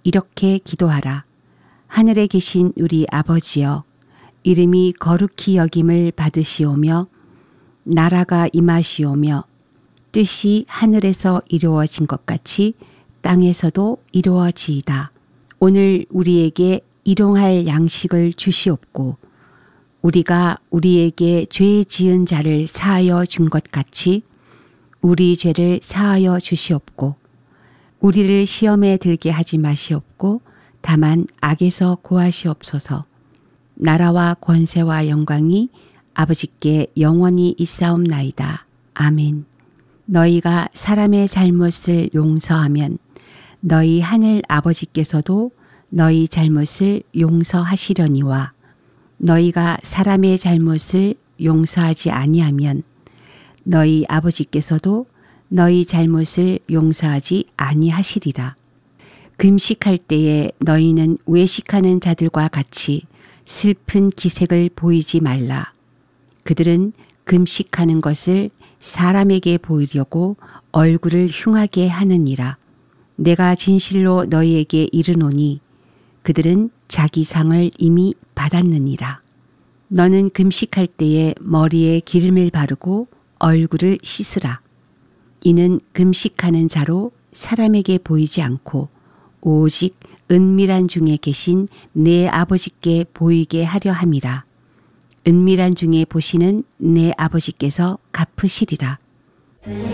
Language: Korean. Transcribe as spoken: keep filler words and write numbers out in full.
이렇게 기도하라. 하늘에 계신 우리 아버지여, 이름이 거룩히 여김을 받으시오며 나라가 임하시오며 뜻이 하늘에서 이루어진 것 같이 땅에서도 이루어지이다. 오늘 우리에게 일용할 양식을 주시옵고 우리가 우리에게 죄 지은 자를 사하여 준 것 같이 우리 죄를 사하여 주시옵고 우리를 시험에 들게 하지 마시옵고 다만 악에서 구하시옵소서. 나라와 권세와 영광이 아버지께 영원히 있사옵나이다. 아멘. 너희가 사람의 잘못을 용서하면 너희 하늘 아버지께서도 너희 잘못을 용서하시려니와 너희가 사람의 잘못을 용서하지 아니하면 너희 아버지께서도 너희 잘못을 용서하지 아니하시리라. 금식할 때에 너희는 외식하는 자들과 같이 슬픈 기색을 보이지 말라. 그들은 금식하는 것을 사람에게 보이려고 얼굴을 흉하게 하느니라. 내가 진실로 너희에게 이르노니 그들은 자기 상을 이미 받았느니라. 너는 금식할 때에 머리에 기름을 바르고 얼굴을 씻으라. 이는 금식하는 자로 사람에게 보이지 않고 오직 은밀한 중에 계신 내 아버지께 보이게 하려 함이라. 은밀한 중에 보시는 내 아버지께서 갚으시리라.